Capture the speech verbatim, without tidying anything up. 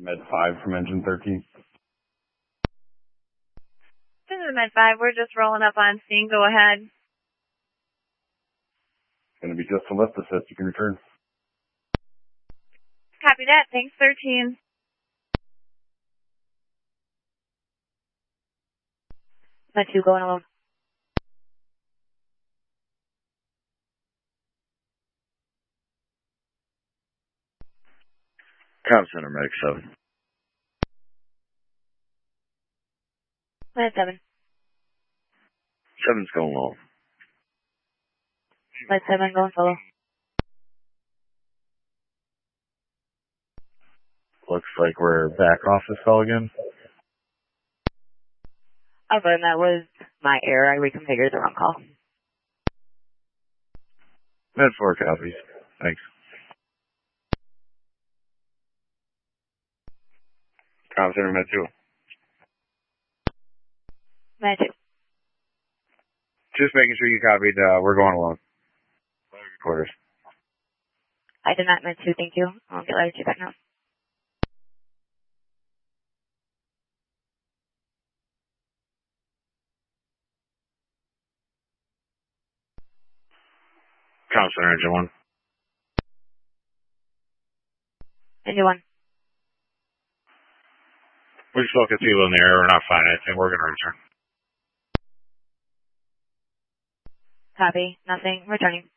Med five from engine thirteen. This is Med five. We're just rolling up on scene. Go ahead. Going to be just a lift assist. You can return. Copy that. Thanks, thirteen. Med two going alone. Com Center, Medic seven. Med seven. seven's going low. Med seven going solo. Looks like we're back off this call again. Okay, and that was my error. I reconfigured the wrong call. Med four copies. Thanks. Com Center, Med two. Med two. Just making sure you copied. Uh, we're going alone. Quarters. I did not Med two, thank you. I'll get ready to back now. Com Center, engine one. Engine one. We just focus people in the air. We're not finding anything. We're going to return. Copy. Nothing. Returning.